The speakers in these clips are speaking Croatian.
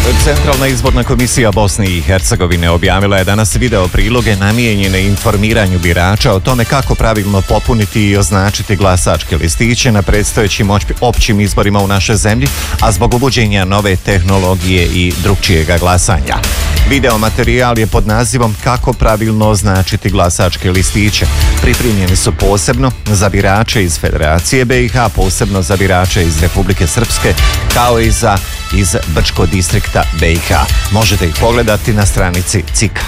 Centralna izborna komisija Bosne i Hercegovine objavila je danas video priloge namijenjene informiranju birača o tome kako pravilno popuniti i označiti glasačke listiće na predstojećim općim izborima u našoj zemlji, a zbog uvođenja nove tehnologije i drukčijega glasanja. Video materijal je pod nazivom Kako pravilno označiti glasačke listiće. Pripremljeni su posebno za birače iz Federacije BiH, posebno za birače iz Republike Srpske, kao i iz Brčkog distrikta BiH. Možete ih pogledati na stranici CIK-a.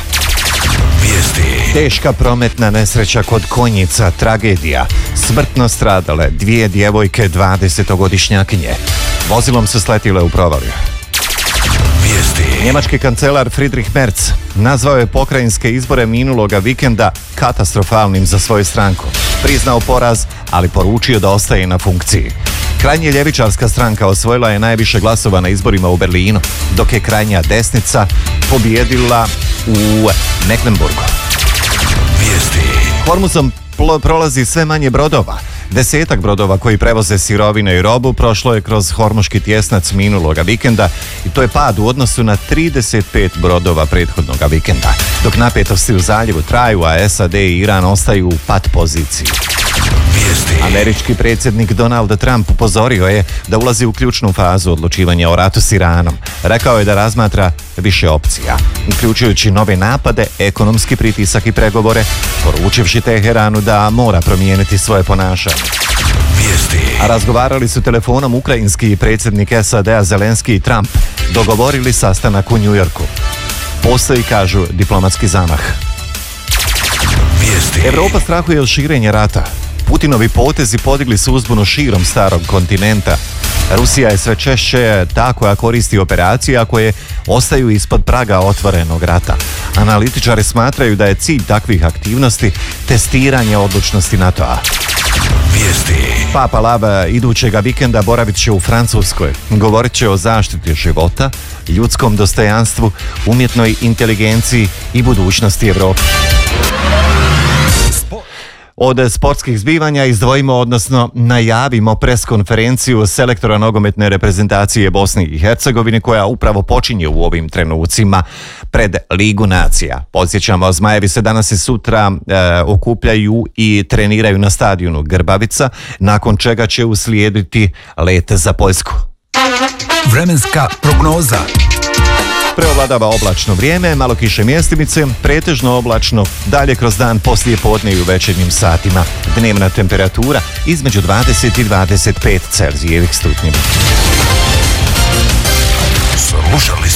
Teška prometna nesreća kod Konjica, tragedija. Smrtno stradale 2 djevojke 20-godišnjakinje. Vozilom su sletile u provaliju. Njemački kancelar Friedrich Merz nazvao je pokrajinske izbore minuloga vikenda katastrofalnim za svoju stranku. Priznao poraz, ali poručio da ostaje na funkciji. Krajnje ljevičarska stranka osvojila je najviše glasova na izborima u Berlinu, dok je krajnja desnica pobijedila u Mecklenburgu. Hormuzom prolazi sve manje brodova. 10 brodova koji prevoze sirovine i robu prošlo je kroz hormuški tjesnac minuloga vikenda i to je pad u odnosu na 35 brodova prethodnoga vikenda. Dok napetosti u zaljevu traju, a SAD i Iran ostaju u pat poziciji. Američki predsjednik Donald Trump upozorio je da ulazi u ključnu fazu odlučivanja o ratu s Iranom. Rekao je da razmatra više opcija, uključujući nove napade, ekonomski pritisak i pregovore, poručivši Teheranu da mora promijeniti svoje ponašanje. A razgovarali su telefonom ukrajinski predsjednik SAD-a Zelenski i Trump. Dogovorili sastanak u New Yorku. Postoji, kažu, diplomatski zamah. Evropa strahuje od širenja rata. Putinovi potezi podigli su uzbunu širom starog kontinenta. Rusija je sve češće ta koja koristi operacije, a koje ostaju ispod praga otvorenog rata. Analitičari smatraju da je cilj takvih aktivnosti testiranje odlučnosti NATO-a. Papa Lava idućega vikenda boravit će u Francuskoj. Govorit će o zaštiti života, ljudskom dostojanstvu, umjetnoj inteligenciji i budućnosti Evrope. Od sportskih zbivanja izdvojimo, odnosno najavimo preskonferenciju selektora nogometne reprezentacije Bosne i Hercegovine koja upravo počinje u ovim trenucima pred Ligu nacija. Podsjećamo, Zmajevi se danas i sutra okupljaju i treniraju na stadionu Grbavica, nakon čega će uslijediti let za Poljsku. Vremenska prognoza. Preovladava oblačno vrijeme, malo kiše mjestimice, pretežno oblačno, dalje kroz dan, poslije podne i u večernjim satima. Dnevna temperatura između 20 i 25 Celzijevih stupnjeva. Slušali